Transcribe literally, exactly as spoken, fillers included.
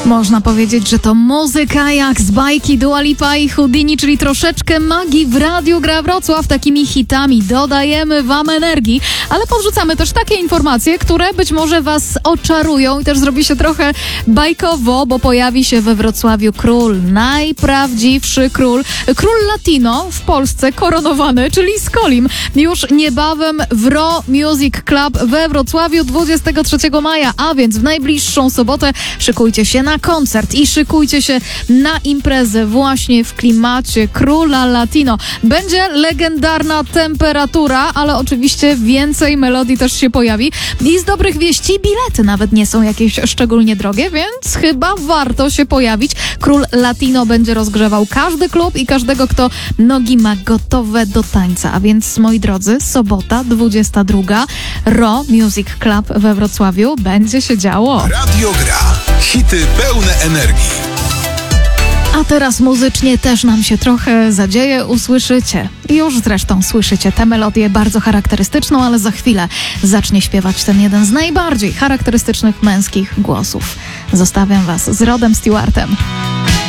Można powiedzieć, że to muzyka jak z bajki Dua Lipa i Houdini, czyli troszeczkę magii w Radiu Gra Wrocław. Takimi hitami dodajemy wam energii, ale podrzucamy też takie informacje, które być może was oczarują i też zrobi się trochę bajkowo, bo pojawi się we Wrocławiu król, najprawdziwszy król, król latino w Polsce koronowany, czyli Skolim. Już niebawem w Raw Music Club we Wrocławiu dwudziestego trzeciego maja, a więc w najbliższą sobotę szykujcie się na koncert i szykujcie się na imprezę właśnie w klimacie króla latino. Będzie legendarna temperatura, ale oczywiście więcej melodii też się pojawi. I z dobrych wieści bilety nawet nie są jakieś szczególnie drogie, więc chyba warto się pojawić. Król latino będzie rozgrzewał każdy klub i każdego, kto nogi ma gotowe do tańca. A więc, moi drodzy, sobota dwudziesta druga Raw Music Club we Wrocławiu. Będzie się działo. Radio Gra. Hity pełne energii. A teraz muzycznie też nam się trochę zadzieje, usłyszycie. Już zresztą słyszycie tę melodię bardzo charakterystyczną, ale za chwilę zacznie śpiewać ten jeden z najbardziej charakterystycznych męskich głosów. Zostawiam was z Rodem Stewartem.